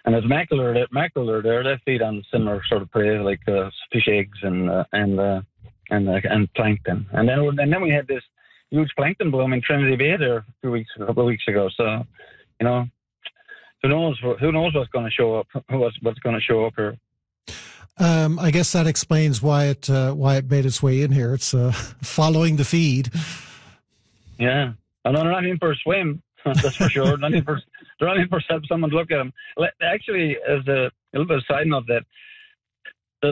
And there's mackerel there. They feed on similar sort of prey like fish eggs and plankton. And then we had this huge plankton bloom in Trinity Bay there a couple of weeks ago. So, you know, who knows what's going to show up? What's going to show up here? I guess that explains why it made its way in here. It's following the feed. Yeah, I know they're not in for a swim. That's for sure. They're not in for someone to look at them. Actually, as a little bit of side note, that the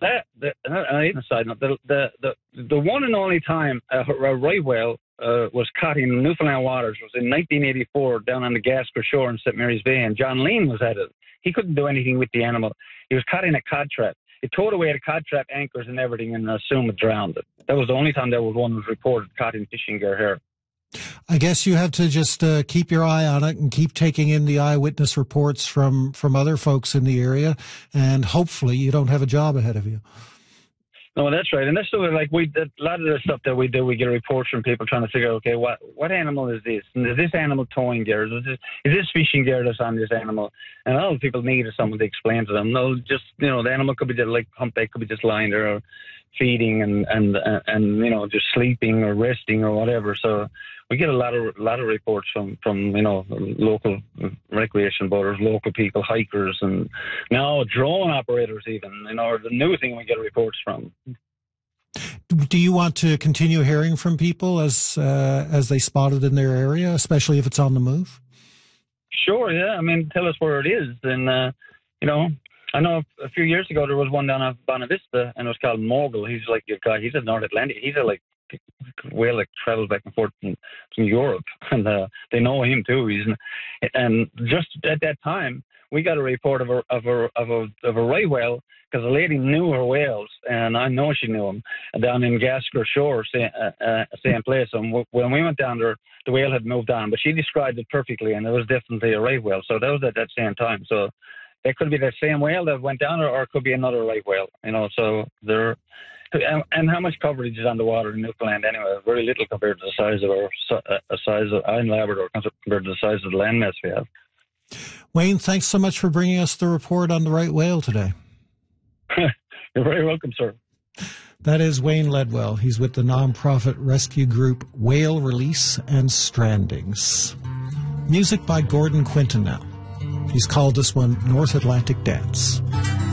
one and only time a right whale was caught in Newfoundland waters was in 1984 down on the Gasker shore in St. Mary's Bay, and John Lean was at it. He couldn't do anything with the animal. He was caught in a cod trap. It towed away the cod trap anchors and everything, and assumed it drowned it. That was the only time one was reported caught in fishing gear here. I guess you have to just keep your eye on it and keep taking in the eyewitness reports from other folks in the area, and hopefully you don't have a job ahead of you. No, that's right. And that's sort of like a lot of the stuff that we do, we get reports from people trying to figure out, okay, what animal is this? And is this animal towing gear? Is this fishing gear that's on this animal? And all people need is someone to explain to them. No, just, you know, the animal could be just like humpback, could be just lying there or feeding and you know, just sleeping or resting or whatever. So we get a lot of reports from you know, local recreation boaters, local people, hikers, and now drone operators even. You know, the new thing we get reports from. Do you want to continue hearing from people as they spot it in their area, especially if it's on the move? Sure, yeah. I mean, tell us where it is, and you know. I know a few years ago there was one down at Bonavista, and it was called Mogul. He's like your guy. He's a North Atlantic. He's a whale that travels back and forth from Europe, and they know him too. And just at that time, we got a report of a right whale because a lady knew her whales, and I know she knew them down in Gasker Shore, same place. And when we went down there, the whale had moved on, but she described it perfectly, and it was definitely a right whale. So that was at that same time. So it could be the same whale that went down, or it could be another right whale, you know. So and how much coverage is on the water in Newfoundland anyway? Very little compared to the size of in Labrador, compared to the size of the landmass we have. Wayne, thanks so much for bringing us the report on the right whale today. You're very welcome, sir. That is Wayne Ledwell. He's with the nonprofit rescue group Whale Release and Strandings. Music by Gordon Quinton now. He's called this one North Atlantic Dance.